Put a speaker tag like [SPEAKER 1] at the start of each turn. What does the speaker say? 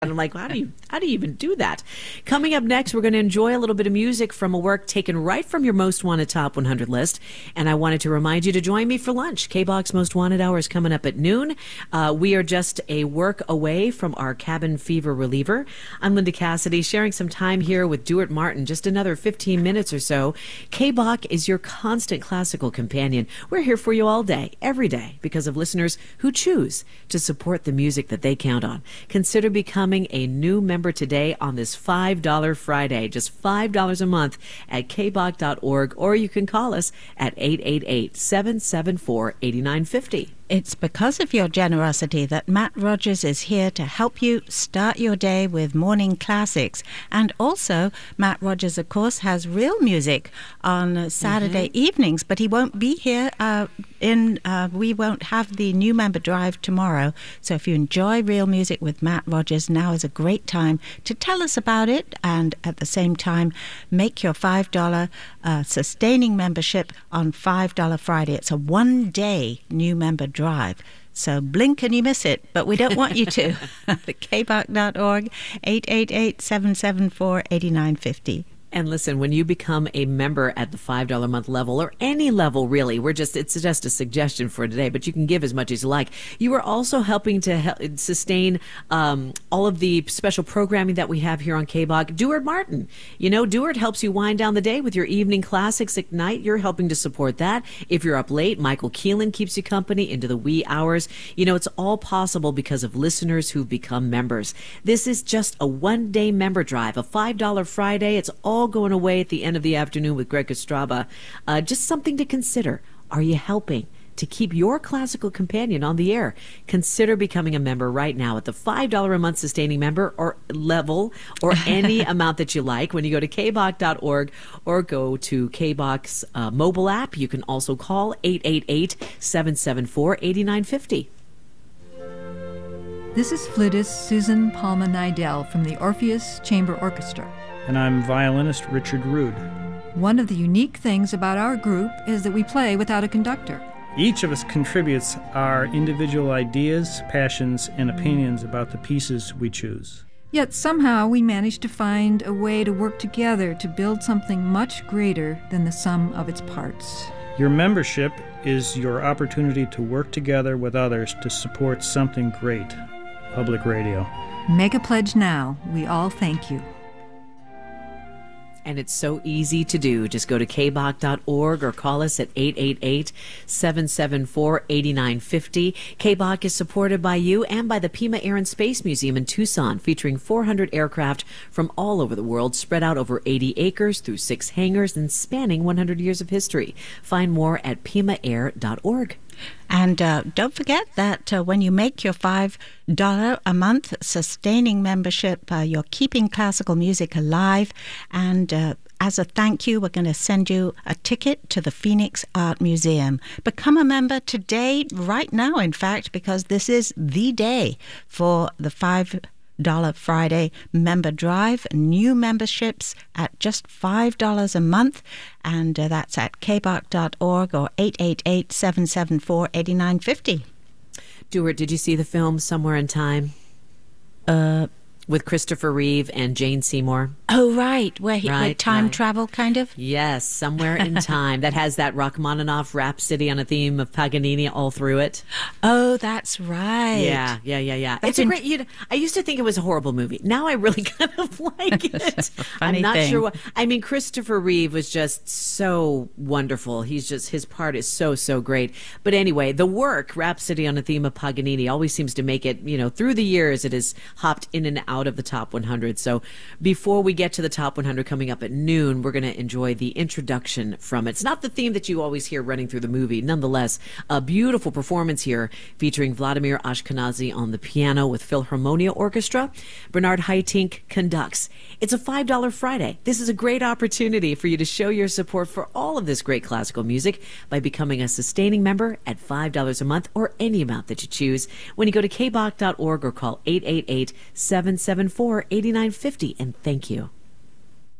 [SPEAKER 1] And I'm like, how do you even do that? Coming up next, we're going to enjoy a little bit of music from a work taken right from your Most Wanted Top 100 list. And I wanted to remind you to join me for lunch. K-Box Most Wanted Hour is coming up at noon. We are just a work away from our cabin fever reliever. I'm Linda Cassidy, sharing some time here with Duart Martin, just another 15 minutes or so. K-Bach is your constant classical companion. We're here for you all day, every day, because of listeners who choose to support the music that they count on. Consider becoming a new member today on this $5 Friday. Just $5 a month at kbach.org, or you can call us at 888-774-8950.
[SPEAKER 2] It's because of your generosity that Matt Rogers is here to help you start your day with morning classics. And also, Matt Rogers, of course, has real music on Saturday evenings, but he won't be here. We won't have the new member drive tomorrow. So if you enjoy real music with Matt Rogers, now is a great time to tell us about it, and at the same time, make your $5 sustaining membership on $5 Friday. It's a one-day new member drive. So blink and you miss it, but we don't want you to. kbach.org, 888-774-8950.
[SPEAKER 1] And listen, when you become a member at the $5 a month level, or any level really, it's just a suggestion for today, but you can give as much as you like. You are also helping to sustain all of the special programming that we have here on K-Bach. Duart Martin, Duart helps you wind down the day with your evening classics at night. You're helping to support that. If you're up late, Michael Keelan keeps you company into the wee hours. It's all possible because of listeners who've become members. This is just a one-day member drive, a $5 Friday. It's all going away at the end of the afternoon with Greg Estraba. Just something to consider. Are you helping to keep your classical companion on the air? Consider becoming a member right now at the $5 a month sustaining member or level, or any amount that you like. When you go to kbach.org or go to K-Bach's mobile app, you can also call 888-774-8950.
[SPEAKER 3] This is flutist Susan Palma Nidell from the Orpheus Chamber Orchestra.
[SPEAKER 4] And I'm violinist Richard Rood.
[SPEAKER 3] One of the unique things about our group is that we play without a conductor.
[SPEAKER 4] Each of us contributes our individual ideas, passions, and opinions about the pieces we choose.
[SPEAKER 3] Yet somehow we manage to find a way to work together to build something much greater than the sum of its parts.
[SPEAKER 4] Your membership is your opportunity to work together with others to support something great. Public Radio.
[SPEAKER 3] Make a pledge now. We all thank you.
[SPEAKER 1] And it's so easy to do. Just go to kbach.org or call us at 888-774-8950. K-Bach is supported by you and by the Pima Air and Space Museum in Tucson, featuring 400 aircraft from all over the world, spread out over 80 acres through 6 hangars and spanning 100 years of history. Find more at pimaair.org.
[SPEAKER 2] And don't forget that when you make your $5 a month sustaining membership, you're keeping classical music alive. And as a thank you, we're going to send you a ticket to the Phoenix Art Museum. Become a member today, right now, in fact, because this is the day for the $5 Friday member drive. New memberships at just $5 a month, and that's at kbach.org or 888-774-8950.
[SPEAKER 1] Duart, did you see the film Somewhere in Time? With Christopher Reeve and Jane Seymour.
[SPEAKER 2] Oh, right. Where time travel, kind of?
[SPEAKER 1] Yes, Somewhere in Time. That has that Rachmaninoff Rhapsody on a theme of Paganini all through it.
[SPEAKER 2] Oh, that's right.
[SPEAKER 1] Yeah. It's a great... I used to think it was a horrible movie. Now I really kind of like it. I'm not sure what... I mean, Christopher Reeve was just so wonderful. His part is so great. But anyway, the work, Rhapsody on a Theme of Paganini, always seems to make it, through the years, it has hopped in and out of the top 100. So before we get to the top 100 coming up at noon, we're going to enjoy the introduction from it. It's not the theme that you always hear running through the movie. Nonetheless, a beautiful performance here featuring Vladimir Ashkenazy on the piano with Philharmonia Orchestra. Bernard Haitink conducts. It's a $5 Friday. This is a great opportunity for you to show your support for all of this great classical music by becoming a sustaining member at $5 a month, or any amount that you choose, when you go to kbach.org or call 888-774-8950. And thank you.